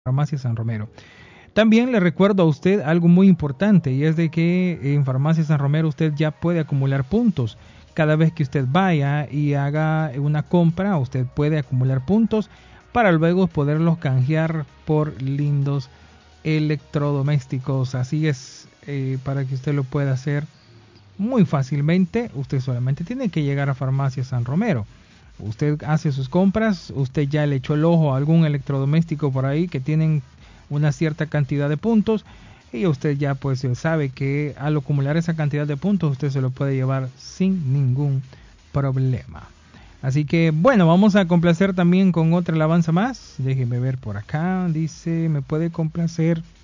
Farmacia San Romero. También le recuerdo a usted algo muy importante, y es de que en Farmacia San Romero usted ya puede acumular puntos. Cada vez que usted vaya y haga una compra, usted puede acumular puntos para luego poderlos canjear por lindos electrodomésticos. Así es, para que usted lo pueda hacer muy fácilmente. Usted solamente tiene que llegar a Farmacia San Romero. Usted hace sus compras, usted ya le echó el ojo a algún electrodoméstico por ahí que tienen una cierta cantidad de puntos, y usted ya pues sabe que al acumular esa cantidad de puntos usted se lo puede llevar sin ningún problema. Así que bueno, vamos a complacer también con otra alabanza más. Déjeme ver por acá, dice, me puede complacer